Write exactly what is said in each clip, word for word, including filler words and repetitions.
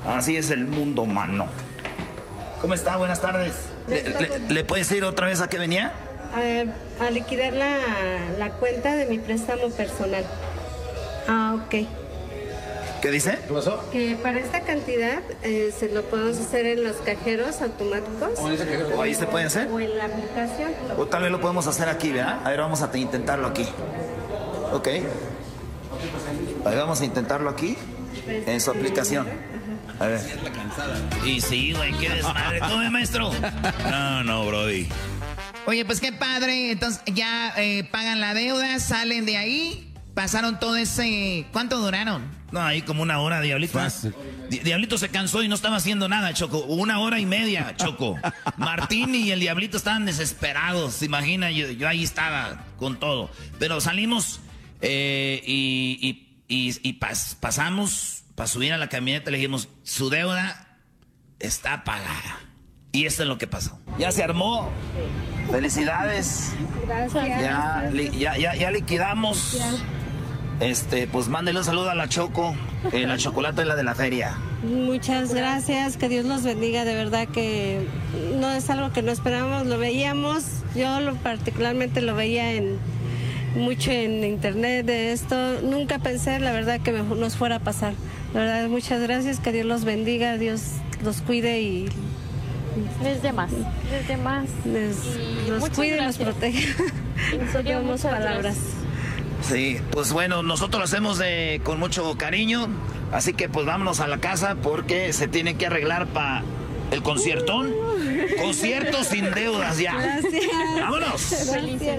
Así es el mundo, mano. ¿Cómo está? Buenas tardes. ¿Le, le, ¿le puedes decir otra vez a qué venía? A, a liquidar la, la cuenta de mi préstamo personal. Ah, ok. ¿Qué dice? ¿Qué pasó? Que para esta cantidad eh, se lo podemos hacer en los cajeros automáticos. ¿O ahí se puede hacer? O en la aplicación. O tal vez lo podemos hacer aquí, ¿verdad? A ver, vamos a intentarlo aquí. Ok. A ver, vamos a intentarlo aquí, en su aplicación. A ver. Y sí, güey, qué desmadre. ¿Cómo, maestro? No, no, brody. Oye, pues qué padre. Entonces ya eh, pagan la deuda, salen de ahí. Pasaron todo ese... ¿Cuánto duraron? No, ahí como una hora, Diablito. Di Diablito se cansó y no estaba haciendo nada, Choco. Una hora y media, Choco. Martín y el Diablito estaban desesperados. ¿Se imagina? Yo, yo ahí estaba con todo. Pero salimos eh, y, y, y, y pas, pasamos para subir a la camioneta. Le dijimos, su deuda está pagada. Y esto es lo que pasó. Ya se armó. Felicidades. Gracias. Ya, li, ya, ya, ya liquidamos. Ya. Este, pues mándele un saludo a la Choco, eh, la chocolate es la de la feria. Muchas gracias, que Dios los bendiga, de verdad que no es algo que no esperábamos, lo veíamos, yo lo, particularmente lo veía en mucho en internet de esto, nunca pensé la verdad que me, nos fuera a pasar. La verdad, muchas gracias, que Dios los bendiga, Dios los cuide y desde más, desde más. Les, los cuide gracias. Y los proteja. No tenemos palabras. Gracias. Sí, pues bueno, nosotros lo hacemos de, con mucho cariño, así que pues vámonos a la casa porque se tiene que arreglar para el conciertón. Uh. Concierto sin deudas ya. Gracias. ¡Vámonos! Gracias.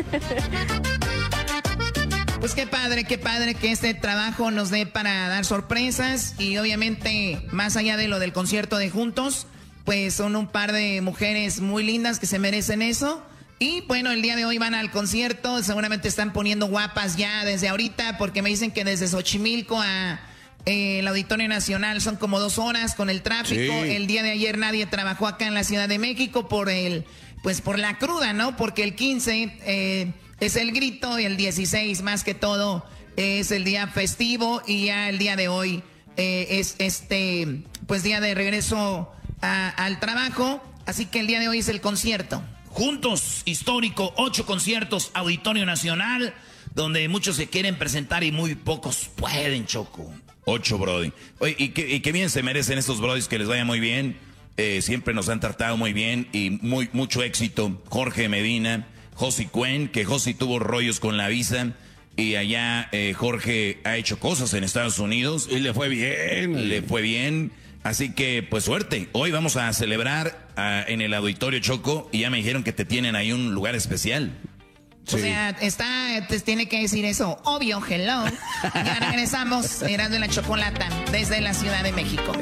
Pues qué padre, qué padre que este trabajo nos dé para dar sorpresas y obviamente más allá de lo del concierto de Juntos, pues son un par de mujeres muy lindas que se merecen eso. Y bueno, el día de hoy van al concierto, seguramente están poniendo guapas ya desde ahorita, porque me dicen que desde Xochimilco a eh, el Auditorio Nacional son como dos horas con el tráfico. Sí. El día de ayer nadie trabajó acá en la Ciudad de México por el, pues por la cruda, ¿no? Porque el quince eh, es el grito y el dieciséis más que todo es el día festivo y ya el día de hoy eh, es este, pues día de regreso a, al trabajo, así que el día de hoy es el concierto. Juntos, histórico, ocho conciertos, Auditorio Nacional, donde muchos se quieren presentar y muy pocos pueden, Choco. Ocho, brody. Oye, y qué, y qué bien se merecen estos brodis, que les vaya muy bien. Eh, siempre nos han tratado muy bien y muy mucho éxito. Jorge Medina, Josi Cuen, que Josi tuvo rollos con la visa. Y allá eh, Jorge ha hecho cosas en Estados Unidos. Y le fue bien. Le fue bien. Así que, pues suerte. Hoy vamos a celebrar uh, en el Auditorio, Choco, y ya me dijeron que te tienen ahí un lugar especial. Sí. O sea, está, te tiene que decir eso. Obvio, hello. Ya regresamos, Erasmo y la Chocolata, desde la Ciudad de México.